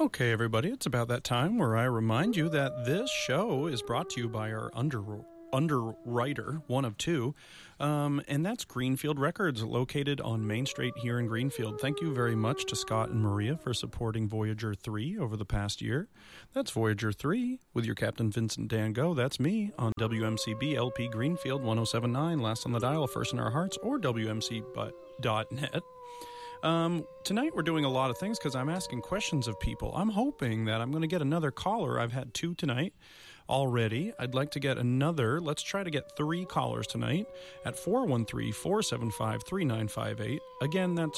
Okay, everybody, it's about that time where I remind you that this show is brought to you by our underwriter, one of two, and that's Greenfield Records, located on Main Street here in Greenfield. Thank you very much to Scott and Maria for supporting Voyager 3 over the past year. That's Voyager 3 with your Captain Vincent Dan Go. That's me on WMCB LP Greenfield 1079, last on the dial, first in our hearts, or WMC.net. Tonight we're doing a lot of things because I'm asking questions of people. I'm hoping that I'm going to get another caller. I've had 2 tonight already. I'd like to get another. Let's try to get 3 callers tonight at 413-475-3958. Again, that's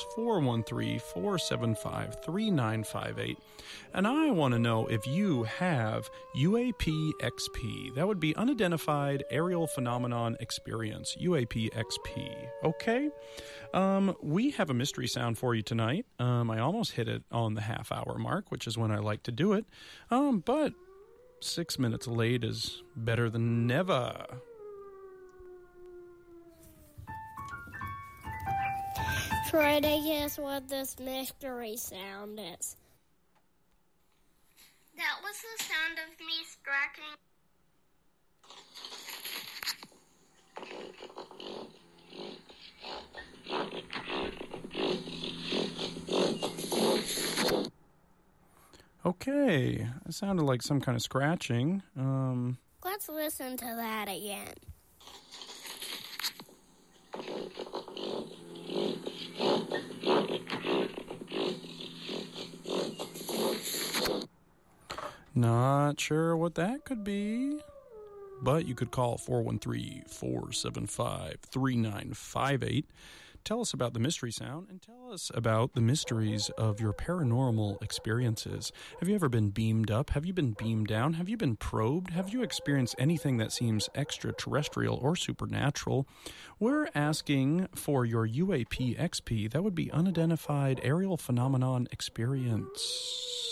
413-475-3958. And I want to know if you have UAP XP. That would be Unidentified Aerial Phenomenon Experience, UAP XP. Okay? We have a mystery sound for you tonight. I almost hit it on the half-hour mark, which is when I like to do it. But 6 minutes late is better than never. Try to guess what this mystery sound is. That was the sound of me striking. Okay, it sounded like some kind of scratching. Let's listen to that again. Not sure what that could be, but you could call 413-475-3958. Tell us about the mystery sound and tell us about the mysteries of your paranormal experiences. Have you ever been beamed up? Have you been beamed down? Have you been probed? Have you experienced anything that seems extraterrestrial or supernatural? We're asking for your UAP XP. That would be Unidentified Aerial Phenomenon Experience.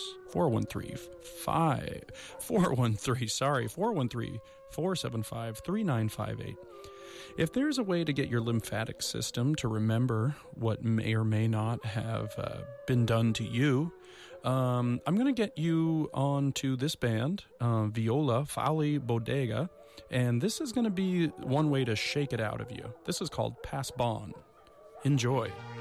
413-475-3958. If there's a way to get your lymphatic system to remember what may or may not have been done to you, I'm going to get you onto this band, Viola Fali Bodega, and this is going to be one way to shake it out of you. This is called Pass Bon. Enjoy.